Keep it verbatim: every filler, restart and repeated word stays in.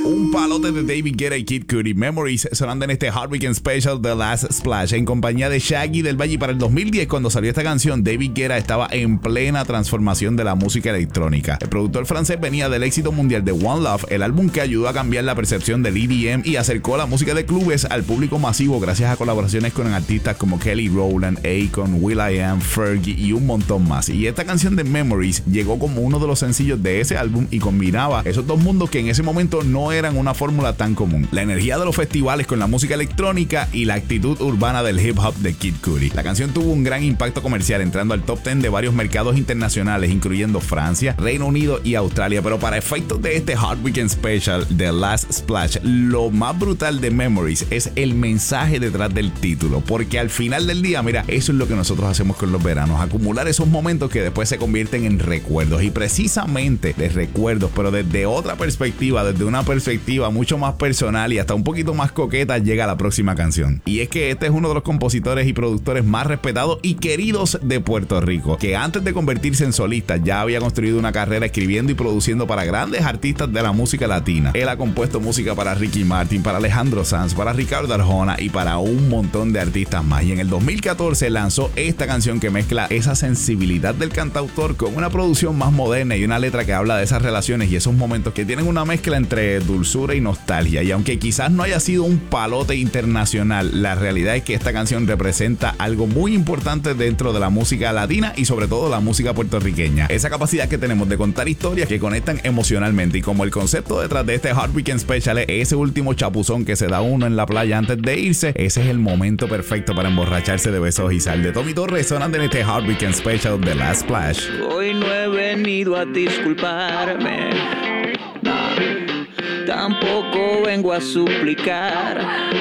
Un palote de David Guetta y Kid Cudi, Memories, sonando en este Hard Weekend Special The Last Splash en compañía de Shaggy del Valle. Para el dos mil diez, cuando salió esta canción, David Guetta estaba en plena transformación de la música electrónica. El productor francés venía del éxito mundial de One Love, el álbum que ayudó a cambiar la percepción del E D M y acercó la música de clubes al público masivo gracias a colaboraciones con artistas como Kelly Rowland, Akon, will.i.am, Fergie y un montón más. Y esta canción de Memories llegó como uno de los sencillos de ese álbum y combinaba esos dos mundos que en ese momento no eran una fórmula tan común: la energía de los festivales con la música electrónica y la actitud urbana del hip hop de Kid Cudi. La canción tuvo un gran impacto comercial, entrando al top diez de varios mercados internacionales, incluyendo Francia, Reino Unido y Australia. Pero para efectos de este Hard Weekend Special The Last Splash, lo más brutal de Memories es el mensaje detrás del título, porque al final del día, mira, eso es lo que nosotros hacemos con los veranos: acumular esos momentos que después se convierten en recuerdos. Y precisamente de recuerdos, pero desde otra perspectiva, desde una perspectiva mucho más personal y hasta un poquito más coqueta, llega la próxima canción. Y es que este es uno de los compositores y productores más respetados y queridos de Puerto Rico, que antes de convertirse en solista ya había construido una carrera escribiendo y produciendo para grandes artistas de la música latina. Él ha compuesto música para Ricky Martin, para Alejandro Sanz, para Ricardo Arjona y para un montón de artistas más. Y en el dos mil catorce lanzó esta canción que mezcla esa sensibilidad del cantautor con una producción más moderna y una letra que habla de esas relaciones y esos momentos que tienen una mezcla entre dulzura y nostalgia. Y aunque quizás no haya sido un palote internacional, la realidad es que esta canción representa algo muy importante dentro de la música latina y sobre todo la música puertorriqueña: esa capacidad que tenemos de contar historias que conectan emocionalmente. Y como el concepto detrás de este Hard Weekend Special es ese último chapuzón que se da uno en la playa antes de irse, ese es el momento perfecto para emborracharse de besos y sal. De Tommy Torres, sonando en este Hard Weekend Special The Last Splash. Hoy no he venido a disculparme, no, tampoco vengo a suplicar.